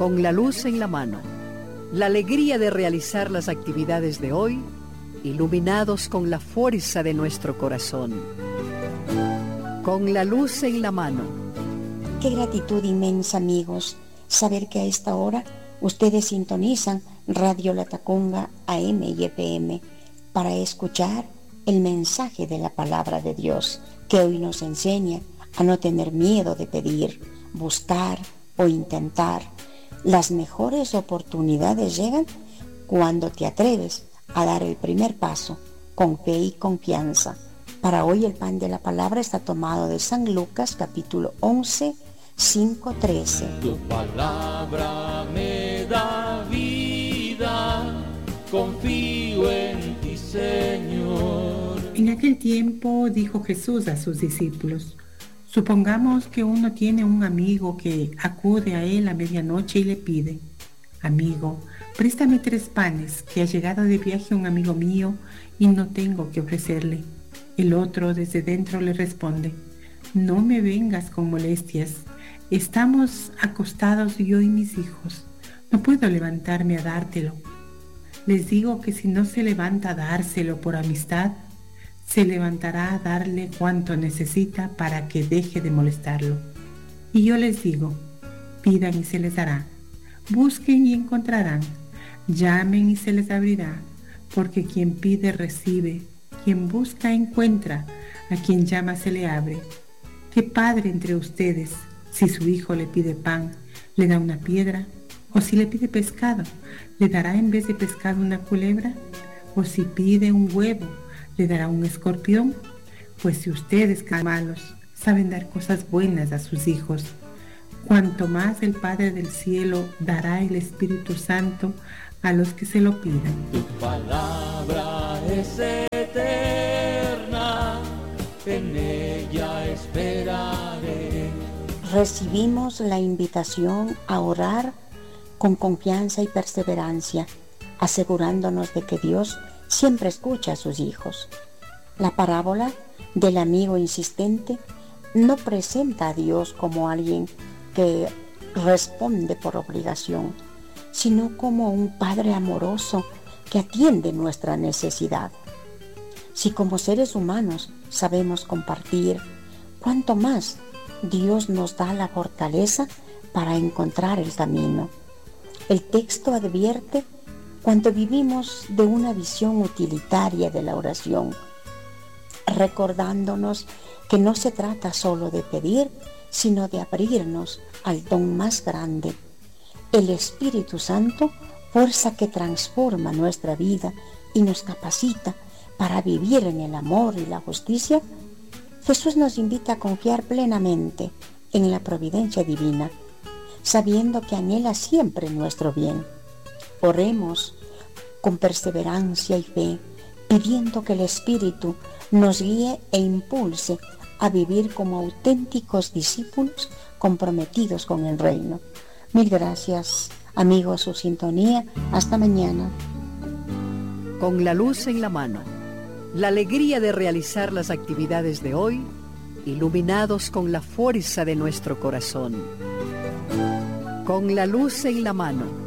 con la luz en la mano, la alegría de realizar las actividades de hoy, iluminados con la fuerza de nuestro corazón. Con la luz en la mano. Qué gratitud inmensa, amigos, saber que a esta hora ustedes sintonizan Radio Latacunga AM y FM para escuchar el mensaje de la palabra de Dios, que hoy nos enseña a no tener miedo de pedir, buscar o intentar. Las mejores oportunidades llegan cuando te atreves a dar el primer paso con fe y confianza. Para hoy el pan de la palabra está tomado de San Lucas capítulo 11, 5:13. Tu palabra me da vida, confío en ti, Señor. En aquel tiempo dijo Jesús a sus discípulos: supongamos que uno tiene un amigo que acude a él a medianoche y le pide: amigo, préstame 3 panes, que ha llegado de viaje un amigo mío y no tengo que ofrecerle. El otro desde dentro le responde: no me vengas con molestias, estamos acostados yo y mis hijos, no puedo levantarme a dártelo. Les digo que si no se levanta a dárselo por amistad, se levantará a darle cuanto necesita para que deje de molestarlo. Y yo les digo: pidan y se les dará, busquen y encontrarán, llamen y se les abrirá, porque quien pide recibe, quien busca encuentra, a quien llama se le abre. ¿Qué padre entre ustedes, si su hijo le pide pan, le da una piedra? ¿O si le pide pescado, le dará en vez de pescado una culebra? ¿O si pide un huevo, le dará un escorpión? Pues si ustedes, que son malos, saben dar cosas buenas a sus hijos, cuanto más el Padre del cielo dará el Espíritu Santo a los que se lo pidan. Tu palabra es eterna, en ella esperaré. Recibimos la invitación a orar con confianza y perseverancia, asegurándonos de que Dios siempre escucha a sus hijos. La parábola del amigo insistente no presenta a Dios como alguien que responde por obligación, sino como un Padre amoroso que atiende nuestra necesidad. Si como seres humanos sabemos compartir, ¿cuánto más Dios nos da la fortaleza para encontrar el camino? El texto advierte cuando vivimos de una visión utilitaria de la oración, recordándonos que no se trata solo de pedir, sino de abrirnos al don más grande, el Espíritu Santo, fuerza que transforma nuestra vida y nos capacita para vivir en el amor y la justicia. Jesús nos invita a confiar plenamente en la providencia divina, sabiendo que anhela siempre nuestro bien. Oremos con perseverancia y fe, pidiendo que el Espíritu nos guíe e impulse a vivir como auténticos discípulos comprometidos con el reino. Mil gracias, amigos, su sintonía. Hasta mañana. Con la luz en la mano, la alegría de realizar las actividades de hoy, iluminados con la fuerza de nuestro corazón. Con la luz en la mano.